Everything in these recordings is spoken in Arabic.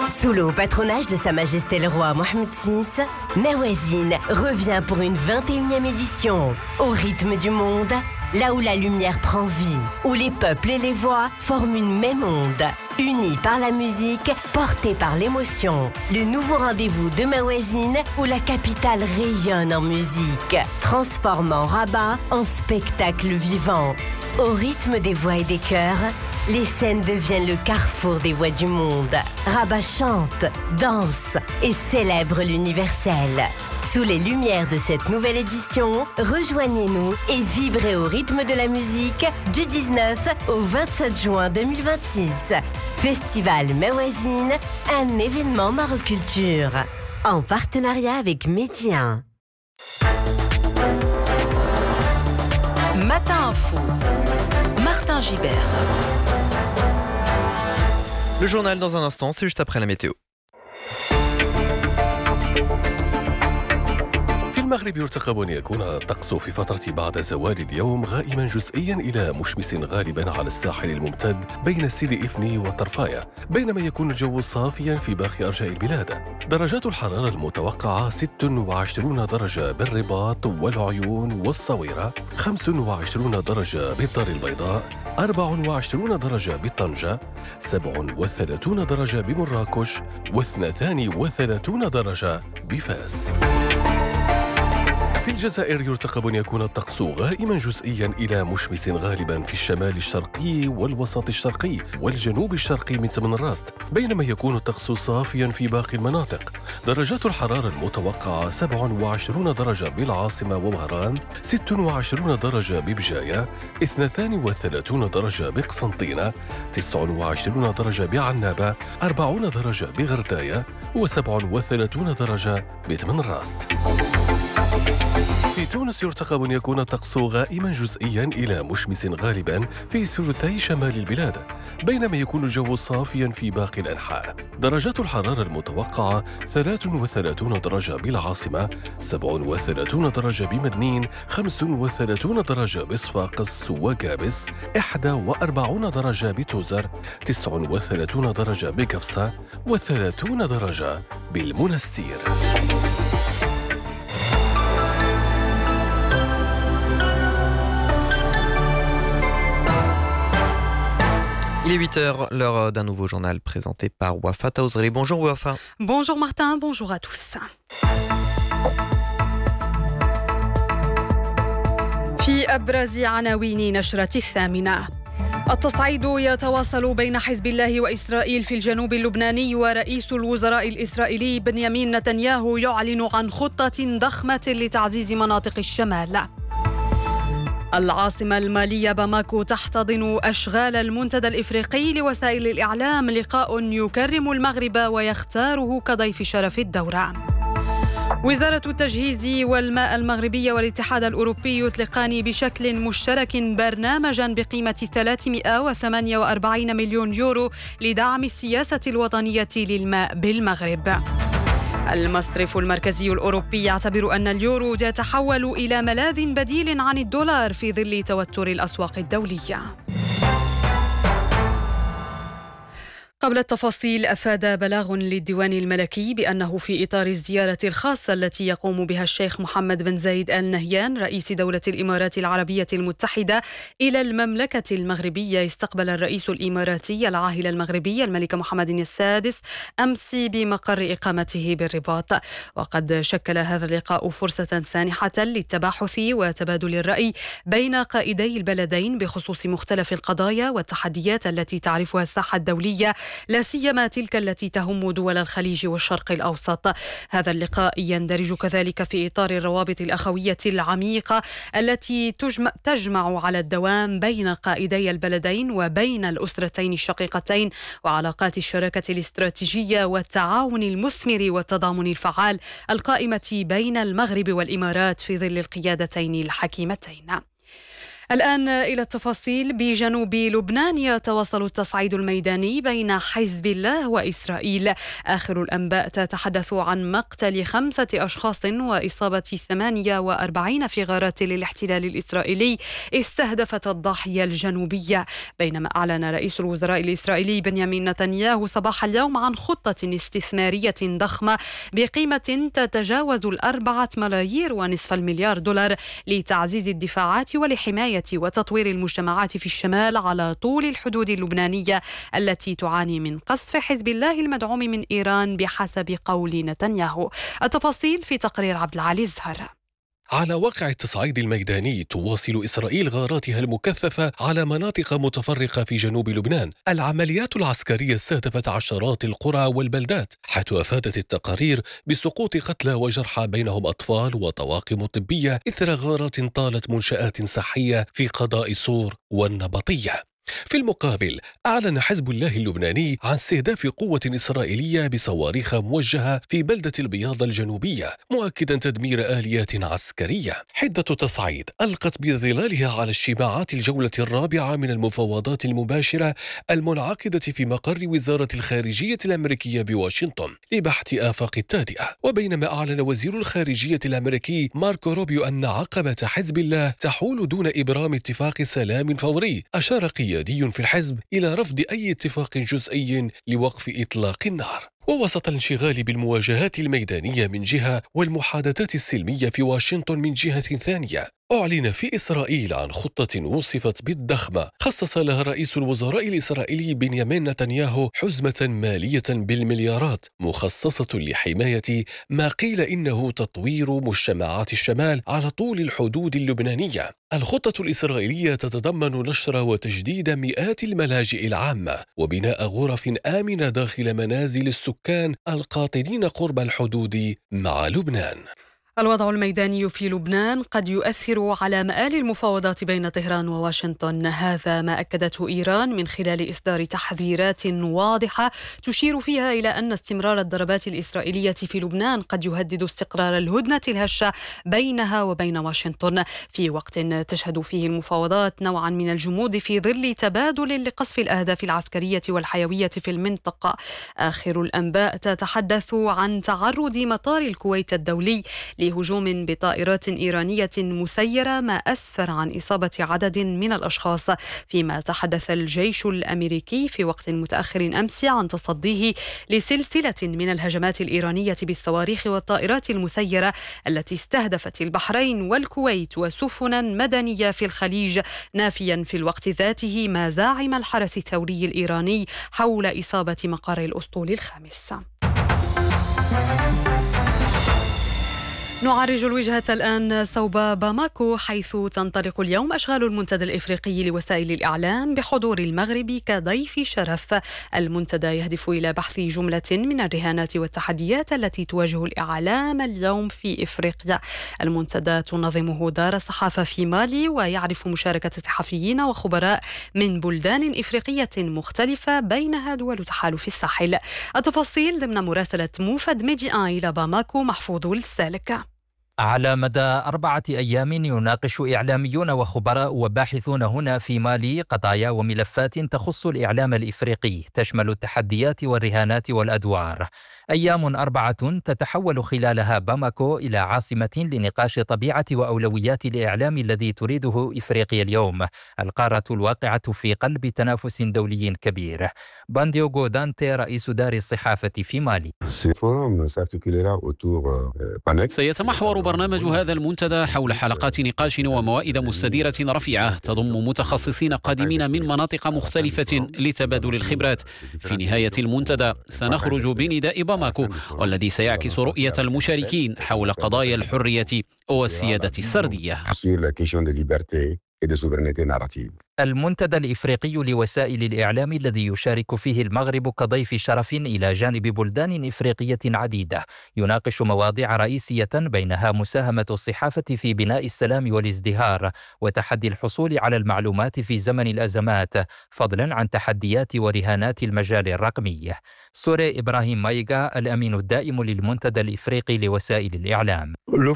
Sous le haut patronage de Sa Majesté le Roi Mohammed VI, Mawazine revient pour une 21e édition. Au rythme du monde, là où la lumière prend vie, où les peuples et les voix forment une même onde. Unis par la musique, portés par l'émotion. Le nouveau rendez-vous de Mawazine où la capitale rayonne en musique, transformant Rabat en spectacle vivant. Au rythme des voix et des chœurs, les scènes deviennent le carrefour des voix du monde. Rabat chante, danse et célèbre l'universel. Sous les lumières de cette nouvelle édition, rejoignez-nous et vibrez au rythme de la musique du 19 au 27 juin 2026. Festival Mawazine, un événement Maroculture. En partenariat avec Média. Matin Info. Martin Gibert. Le journal dans un instant, c'est juste après la météo. في المغرب يرتقب أن يكون الطقس في فترة بعد زوال اليوم غائما جزئيا إلى مشمس غالبا على الساحل الممتد بين سيدي إفني وطرفاية، بينما يكون الجو صافيا في باقي أرجاء البلاد. درجات الحرارة المتوقعة 26 درجة بالرباط والعيون والصويرة، 25 درجة بالدار البيضاء، 24 درجة بطنجة، 37 درجة بمراكش، و32 درجة بفاس. في الجزائر يرتقب أن يكون الطقس غائما جزئيا إلى مشمس غالبا في الشمال الشرقي والوسط الشرقي والجنوب الشرقي من تمن راست، بينما يكون الطقس صافيا في باقي المناطق. درجات الحرارة المتوقعة 27 درجة بالعاصمة ووهران، 26 درجة ببجاية، 32 درجة بقسنطينة، 29 درجة بعنابة، 40 درجة بغرداية، و37 درجة بتمن راست. في تونس يرتقب أن يكون الطقس غائما جزئيا إلى مشمس غالبا في ثلثي شمال البلاد، بينما يكون الجو صافيا في باقي الأنحاء. درجات الحرارة المتوقعة 33 درجة بالعاصمة، 37 درجة بمدنين، 35 درجة بصفاقس وقابس، 41 درجة بتوزر، 39 درجة بقفصة، و30 درجة بالمنستير. Il est 8h, l'heure d'un nouveau journal présenté par Wafa Taouzri. Bonjour Wafa. Bonjour Martin, bonjour à tous. في أبرز عناوين نشرة 8. التصعيد يتواصل بين حزب الله وإسرائيل في الجنوب اللبناني، ورئيس الوزراء الإسرائيلي بنيامين نتنياهو يعلن عن خطة ضخمة لتعزيز مناطق الشمال. العاصمة المالية باماكو تحتضن أشغال المنتدى الإفريقي لوسائل الإعلام، لقاء يكرم المغرب ويختاره كضيف شرف الدورة. وزارة التجهيز والماء المغربية والاتحاد الأوروبي يطلقان بشكل مشترك برنامجا بقيمة 348 مليون يورو لدعم السياسة الوطنية للماء بالمغرب. المصرف المركزي الأوروبي يعتبر أن اليورو يتحول إلى ملاذ بديل عن الدولار في ظل توتر الأسواق الدولية. قبل التفاصيل، أفاد بلاغ للديوان الملكي بأنه في إطار الزيارة الخاصة التي يقوم بها الشيخ محمد بن زايد آل نهيان رئيس دولة الإمارات العربية المتحدة إلى المملكة المغربية، استقبل الرئيس الإماراتي العاهل المغربي الملك محمد السادس أمس بمقر إقامته بالرباط. وقد شكل هذا اللقاء فرصة سانحة للتباحث وتبادل الرأي بين قائدي البلدين بخصوص مختلف القضايا والتحديات التي تعرفها الساحة الدولية، لا سيما تلك التي تهم دول الخليج والشرق الأوسط. هذا اللقاء يندرج كذلك في إطار الروابط الأخوية العميقة التي تجمع على الدوام بين قائدي البلدين وبين الأسرتين الشقيقتين، وعلاقات الشراكة الاستراتيجية والتعاون المثمر والتضامن الفعال القائمة بين المغرب والإمارات في ظل القيادتين الحكيمتين. الآن إلى التفاصيل. بجنوب لبنان يتواصل التصعيد الميداني بين حزب الله وإسرائيل. آخر الأنباء تتحدث عن مقتل 5 أشخاص وإصابة 48 في غارات للاحتلال الإسرائيلي استهدفت الضاحية الجنوبية، بينما أعلن رئيس الوزراء الإسرائيلي بنيامين نتنياهو صباح اليوم عن خطة استثمارية ضخمة بقيمة تتجاوز 4.5 مليار دولار لتعزيز الدفاعات ولحماية وتطوير المجتمعات في الشمال على طول الحدود اللبنانية التي تعاني من قصف حزب الله المدعوم من إيران بحسب قول نتنياهو. التفاصيل في تقرير عبد العالي الزهر. على واقع التصعيد الميداني تواصل إسرائيل غاراتها المكثفة على مناطق متفرقة في جنوب لبنان. العمليات العسكرية استهدفت عشرات القرى والبلدات، حيث أفادت التقارير بسقوط قتلى وجرحى بينهم أطفال وطواقم طبية إثر غارات طالت منشآت صحية في قضاء صور والنبطية. في المقابل أعلن حزب الله اللبناني عن استهداف قوة إسرائيلية بصواريخ موجهة في بلدة البياض الجنوبية، مؤكدا تدمير آليات عسكرية. حدة تصعيد ألقت بظلالها على اجتماعات الجولة الرابعة من المفاوضات المباشرة المنعقدة في مقر وزارة الخارجية الأمريكية بواشنطن لبحث آفاق التهدئة. وبينما أعلن وزير الخارجية الأمريكي ماركو روبيو أن عقبة حزب الله تحول دون إبرام اتفاق سلام فوري، أشار قيادي في الحزب إلى رفض أي اتفاق جزئي لوقف إطلاق النار. ووسط الانشغال بالمواجهات الميدانية من جهة والمحادثات السلمية في واشنطن من جهة ثانية، أعلن في إسرائيل عن خطة وصفت بالضخمة خصص لها رئيس الوزراء الإسرائيلي بنيامين نتنياهو حزمة مالية بالمليارات مخصصة لحماية ما قيل إنه تطوير مجتمعات الشمال على طول الحدود اللبنانية. الخطة الإسرائيلية تتضمن نشر وتجديد مئات الملاجئ العامة وبناء غرف آمنة داخل منازل السكان القاطنين قرب الحدود مع لبنان. الوضع الميداني في لبنان قد يؤثر على مآل المفاوضات بين طهران وواشنطن. هذا ما أكدته إيران من خلال إصدار تحذيرات واضحة تشير فيها إلى أن استمرار الضربات الإسرائيلية في لبنان قد يهدد استقرار الهدنة الهشة بينها وبين واشنطن، في وقت تشهد فيه المفاوضات نوعا من الجمود في ظل تبادل لقصف الأهداف العسكرية والحيوية في المنطقة. آخر الأنباء تتحدث عن تعرض مطار الكويت الدولي لهجوم بطائرات إيرانية مسيرة، ما أسفر عن إصابة عدد من الأشخاص، فيما تحدث الجيش الأمريكي في وقت متأخر أمس عن تصديه لسلسلة من الهجمات الإيرانية بالصواريخ والطائرات المسيرة التي استهدفت البحرين والكويت وسفنا مدنية في الخليج، نافيا في الوقت ذاته مزاعم الحرس الثوري الإيراني حول إصابة مقر الأسطول الخامس. نعرج الوجهة الآن صوب باماكو، حيث تنطلق اليوم أشغال المنتدى الإفريقي لوسائل الإعلام بحضور المغرب كضيف شرف. المنتدى يهدف إلى بحث جملة من الرهانات والتحديات التي تواجه الإعلام اليوم في إفريقيا. المنتدى تنظمه دار الصحافة في مالي، ويعرف مشاركة صحفيين وخبراء من بلدان إفريقية مختلفة بينها دول تحالف الساحل. التفاصيل ضمن مراسلة موفد ميديا إلى باماكو محفوظ السالك. على مدى 4 أيام يناقش إعلاميون وخبراء وباحثون هنا في مالي قضايا وملفات تخص الإعلام الإفريقي، تشمل التحديات والرهانات والأدوار. أيام 4 تتحول خلالها باماكو إلى عاصمة لنقاش طبيعة وأولويات الإعلام الذي تريده إفريقيا اليوم، القارة الواقعة في قلب تنافس دولي كبير. بانديوغو دانتي رئيس دار الصحافة في مالي. سيتمحور برنامج هذا المنتدى حول حلقات نقاش وموائد مستديرة رفيعة تضم متخصصين قادمين من مناطق مختلفة لتبادل الخبرات. في نهاية المنتدى سنخرج بنداء باماكو، والذي سيعكس رؤية المشاركين حول قضايا الحرية والسيادة السردية. المنتدى الإفريقي لوسائل الإعلام الذي يشارك فيه المغرب كضيف شرف إلى جانب بلدان إفريقية عديدة يناقش مواضيع رئيسية بينها مساهمة الصحافة في بناء السلام والازدهار وتحدي الحصول على المعلومات في زمن الأزمات، فضلا عن تحديات ورهانات المجال الرقمي. سوري إبراهيم مايغا الأمين الدائم للمنتدى الإفريقي لوسائل الإعلام.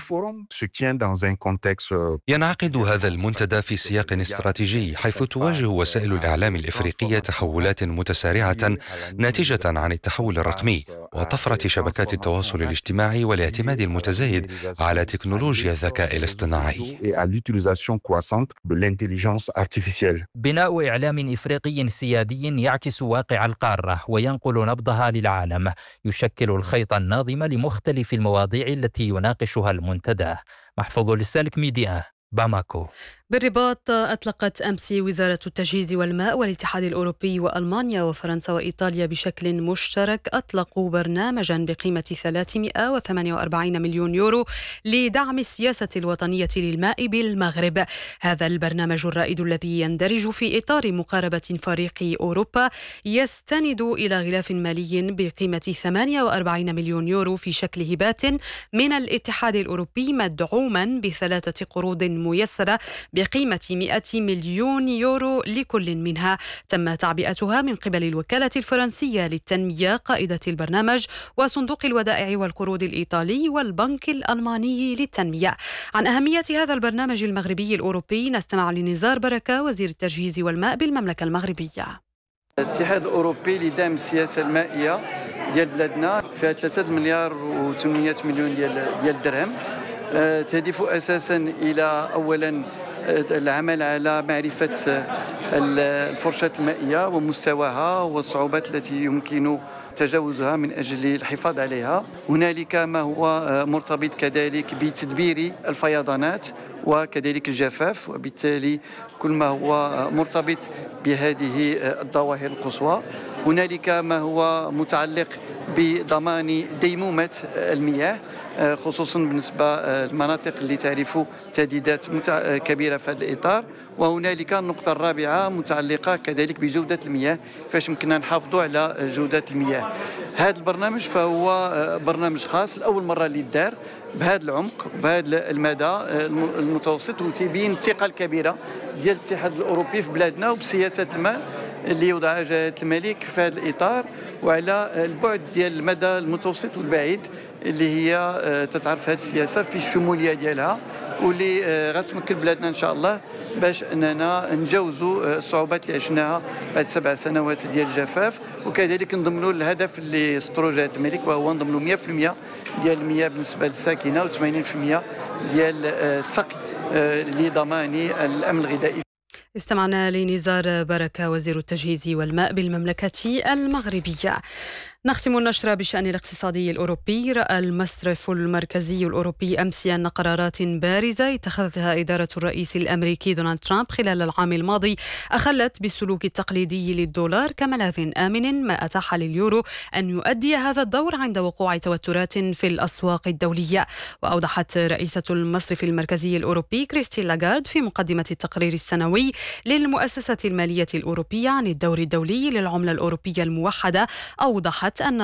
ينعقد هذا المنتدى في سياق استراتيجي حيث تواجه وسائل الإعلام الإفريقية تحولات متسارعة ناتجة عن التحول الرقمي وطفرة شبكات التواصل الاجتماعي والاعتماد المتزايد على تكنولوجيا الذكاء الاصطناعي. بناء إعلام إفريقي سيادي يعكس واقع القارة وينقل نبضها للعالم يشكل الخيط الناظم لمختلف المواضيع التي يناقشها المنتدى. محفوظ للسالك ميديا، باماكو. بالرباط أطلقت أمس وزارة التجهيز والماء والاتحاد الأوروبي وألمانيا وفرنسا وإيطاليا بشكل مشترك أطلقوا برنامجا بقيمة 348 مليون يورو لدعم السياسة الوطنية للماء بالمغرب. هذا البرنامج الرائد الذي يندرج في إطار مقاربة فريق أوروبا يستند إلى غلاف مالي بقيمة 48 مليون يورو في شكل هبات من الاتحاد الأوروبي مدعوما ب3 قروض ميسرة بقيمة 100 مليون يورو لكل منها. تم تعبئتها من قبل الوكالة الفرنسية للتنمية قائدة البرنامج وصندوق الودائع والقروض الإيطالي والبنك الألماني للتنمية. عن أهمية هذا البرنامج المغربي الأوروبي نستمع لنزار بركة وزير التجهيز والماء بالمملكة المغربية. الاتحاد الأوروبي لدعم السياسة المائية ديال بلادنا فيها 3 مليار و800 مليون ديال الدرهم، تهدف أساسا إلى أولا العمل على معرفة الفرشاة المائية ومستواها والصعوبات التي يمكن تجاوزها من أجل الحفاظ عليها. هنالك ما هو مرتبط كذلك بتدبير الفيضانات وكذلك الجفاف، وبالتالي كل ما هو مرتبط بهذه الظواهر القصوى. هنالك ما هو متعلق بضمان ديمومة المياه خصوصا بالنسبة للمناطق اللي تعرف تهديدات كبيرة في هذا الإطار. وهنالك النقطة الرابعة متعلقة كذلك بجودة المياه، فاش يمكننا نحافظوا على جودة المياه. هذا البرنامج فهو برنامج خاص لأول مرة اللي دار بهذا العمق بهذا المدى المتوسط، وتبين الثقة الكبيرة ديال الاتحاد الأوروبي في بلادنا وبسياسة الماء اللي وضعها جلالة الملك في هذا الإطار، وعلى البعد ديال المدى المتوسط والبعيد اللي هي تتعرف هذه السياسة في الشمولية ديالها، واللي غتمكن بلادنا إن شاء الله باش أننا نجاوزوا الصعوبات اللي عشناها بعد 7 سنوات ديال الجفاف، وكذلك نضمنوا الهدف اللي سطروا جلالة الملك وهو نضمنوا 100% ديال المياه بالنسبة للساكنة و80% ديال السقي لضمان الأمن الغذائي. استمعنا لنزار بركة وزير التجهيز والماء بالمملكة المغربية. نختم النشرة بالشأن الاقتصادي الأوروبي. رأى المصرف المركزي الأوروبي أمس أن قرارات بارزة اتخذها إدارة الرئيس الأمريكي دونالد ترامب خلال العام الماضي أخلت بالسلوك التقليدي للدولار كملاذ آمن، ما أتاح لليورو أن يؤدي هذا الدور عند وقوع توترات في الأسواق الدولية. وأوضحت رئيسة المصرف المركزي الأوروبي كريستين لاغارد في مقدمة التقرير السنوي للمؤسسة المالية الأوروبية عن الدور الدولي للعملة الأوروبية الموحدة، أوضحت أن